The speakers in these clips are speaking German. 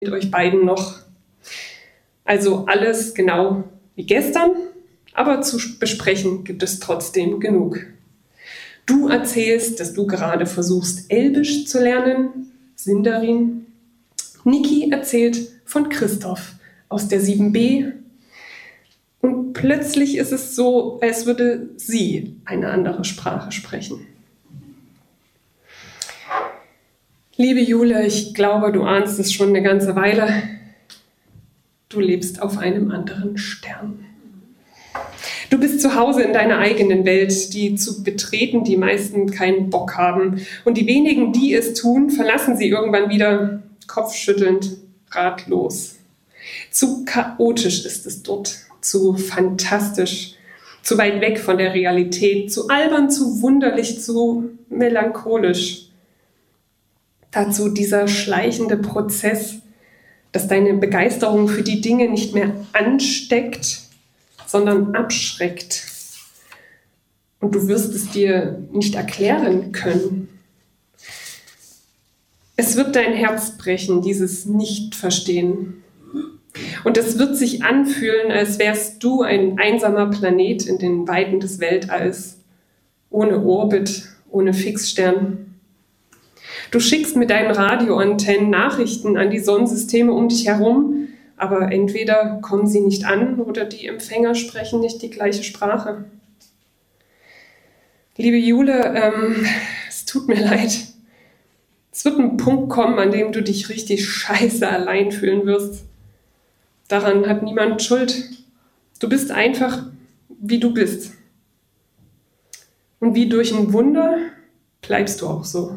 mit euch beiden noch. Also alles genau wie gestern, aber zu besprechen gibt es trotzdem genug. Du erzählst, dass du gerade versuchst, Elbisch zu lernen, Sindarin. Niki erzählt von Christoph aus der 7b. Und plötzlich ist es so, als würde sie eine andere Sprache sprechen. Liebe Jule, ich glaube, du ahnst es schon eine ganze Weile. Du lebst auf einem anderen Stern. Du bist zu Hause in deiner eigenen Welt, die zu betreten die meisten keinen Bock haben. Und die wenigen, die es tun, verlassen sie irgendwann wieder kopfschüttelnd, ratlos. Zu chaotisch ist es dort, zu fantastisch, zu weit weg von der Realität, zu albern, zu wunderlich, zu melancholisch. Dazu dieser schleichende Prozess, dass deine Begeisterung für die Dinge nicht mehr ansteckt, sondern abschreckt. Und du wirst es dir nicht erklären können. Es wird dein Herz brechen, dieses Nicht-Verstehen. Und es wird sich anfühlen, als wärst du ein einsamer Planet in den Weiten des Weltalls, ohne Orbit, ohne Fixstern. Du schickst mit deinen Radioantennen Nachrichten an die Sonnensysteme um dich herum, aber entweder kommen sie nicht an oder die Empfänger sprechen nicht die gleiche Sprache. Liebe Jule, es tut mir leid. Es wird ein Punkt kommen, an dem du dich richtig scheiße allein fühlen wirst. Daran hat niemand Schuld. Du bist einfach, wie du bist. Und wie durch ein Wunder bleibst du auch so.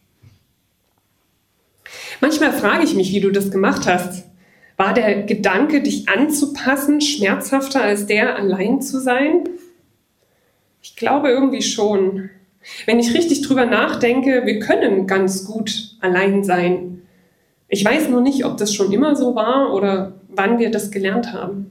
Manchmal frage ich mich, wie du das gemacht hast. War der Gedanke, dich anzupassen, schmerzhafter als der, allein zu sein? Ich glaube irgendwie schon. Wenn ich richtig drüber nachdenke, wir können ganz gut allein sein. Ich weiß nur nicht, ob das schon immer so war oder wann wir das gelernt haben.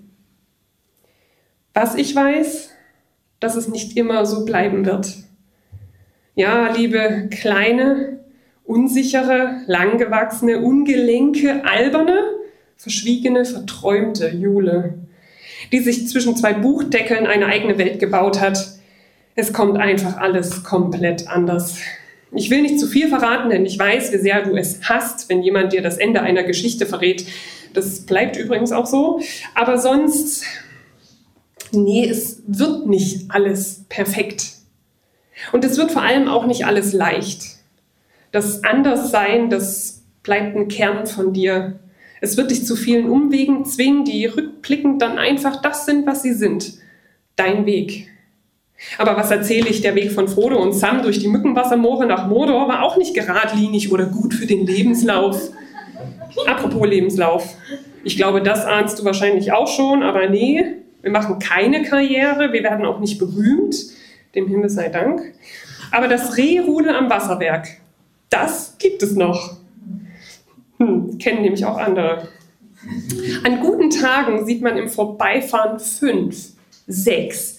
Was ich weiß, dass es nicht immer so bleiben wird. Ja, liebe kleine, unsichere, langgewachsene, ungelenke, alberne, verschwiegene, verträumte Jule, die sich zwischen zwei Buchdeckeln eine eigene Welt gebaut hat. Es kommt einfach alles komplett anders. Ich will nicht zu viel verraten, denn ich weiß, wie sehr du es hasst, wenn jemand dir das Ende einer Geschichte verrät. Das bleibt übrigens auch so. Aber sonst, nee, es wird nicht alles perfekt. Und es wird vor allem auch nicht alles leicht. Das Anderssein, das bleibt ein Kern von dir. Es wird dich zu vielen Umwegen zwingen, die rückblickend dann einfach das sind, was sie sind. Dein Weg. Aber was erzähle ich, der Weg von Frodo und Sam durch die Mückenwassermoore nach Mordor war auch nicht geradlinig oder gut für den Lebenslauf. Apropos Lebenslauf. Ich glaube, das ahnst du wahrscheinlich auch schon, aber nee, wir machen keine Karriere, wir werden auch nicht berühmt, dem Himmel sei Dank. Aber das Rehrudel am Wasserwerk, das gibt es noch. Kennen nämlich auch andere. An guten Tagen sieht man im Vorbeifahren 5, 6,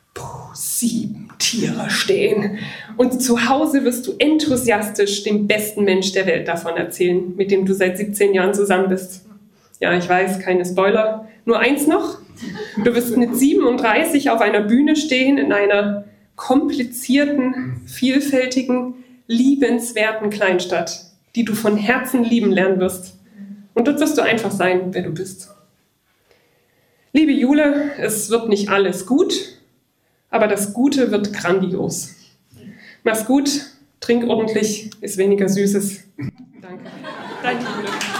7 Tiere stehen. Und zu Hause wirst du enthusiastisch dem besten Mensch der Welt davon erzählen, mit dem du seit 17 Jahren zusammen bist. Ja, ich weiß, keine Spoiler. Nur eins noch. Du wirst mit 37 auf einer Bühne stehen in einer komplizierten, vielfältigen, liebenswerten Kleinstadt, die du von Herzen lieben lernen wirst. Und dort wirst du einfach sein, wer du bist. Liebe Jule, es wird nicht alles gut, aber das Gute wird grandios. Mach's gut, trink ordentlich, iss weniger Süßes. Danke. Deine Jule.